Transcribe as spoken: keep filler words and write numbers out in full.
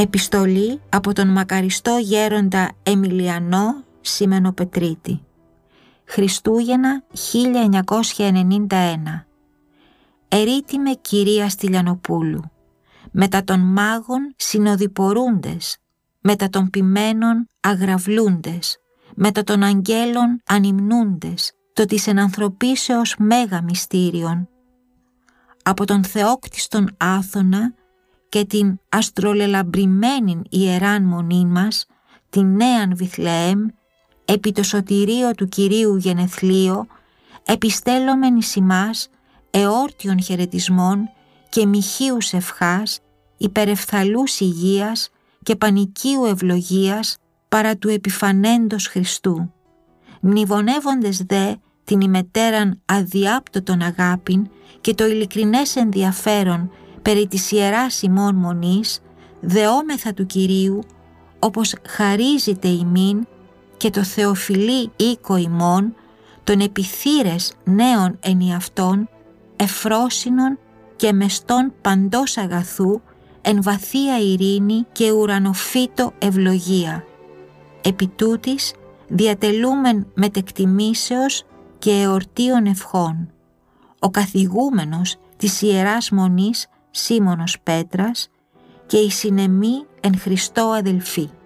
Επιστολή από τον μακαριστό γέροντα Εμιλιανό Σημενοπετρίτη. Χριστούγεννα χίλια εννιακόσια ενενήντα ένα. Ερήτημε κυρία Στυλιανοπούλου, μετά των μάγων συνοδοιπορούντες, μετά των ποιμένων αγραυλούντες, μετά των αγγέλων ανυμνούντες, το της ενανθρωπίσεως μέγα μυστήριον. Από τον θεόκτιστον Άθωνα και την αστρολελαμπρημένην ιεράν μονήν μας, την νέαν Βιθλεέμ, επί το σωτηρίο του Κυρίου γενεθλίο, επιστέλλομεν εις ημάς εόρτιων χαιρετισμών και μοιχείους ευχάς, υπερεφθαλούς υγείας και πανικίου ευλογίας παρά του επιφανέντος Χριστού. Μνηβονεύοντες δε την ημετέραν αδιάπτωτον αγάπην και το ειλικρινές ενδιαφέρον περί της ιεράς ημών μονής, δεόμεθα του Κυρίου, όπως χαρίζεται ημίν και το θεοφιλή οίκο ημών, των επιθύρες νέων ενιαυτών, εφρόσινων και μεστών παντός αγαθού, εν βαθία ειρήνη και ουρανοφύτω ευλογία. Επί τούτης, διατελούμεν μετεκτιμήσεως και εορτίων ευχών. Ο καθηγούμενος της Ιεράς Μονής Σίμωνος Πέτρας και η συνεμή εν Χριστώ αδελφοί.